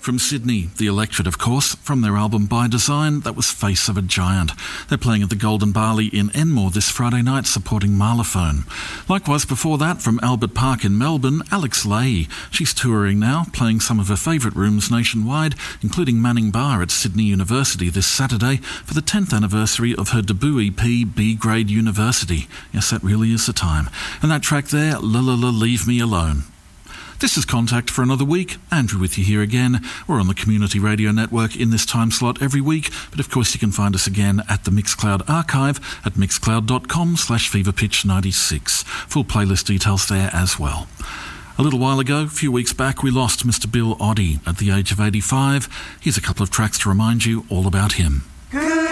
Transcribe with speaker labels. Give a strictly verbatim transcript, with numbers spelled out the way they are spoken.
Speaker 1: From Sydney, The Electorate, of course, from their album By Design, that was Face of a Giant. They're playing at the Golden Barley in Enmore this Friday night, supporting Marlaphone. Likewise, before that, from Albert Park in Melbourne, Alex Leahy. She's touring now, playing some of her favourite rooms nationwide, including Manning Bar at Sydney University this Saturday for the tenth anniversary of her debut E P, B-Grade University. Yes, that really is the time. And that track there, La La La Leave Me Alone. This is Contact for another week. Andrew with you here again. We're on the Community Radio Network in this time slot every week, but of course you can find us again at the Mixcloud archive at mixcloud.com slash feverpitch96. Full playlist details there as well. A little while ago, a few weeks back, we lost Mister Bill Oddie at the age of eighty-five. Here's a couple of tracks to remind you all about him.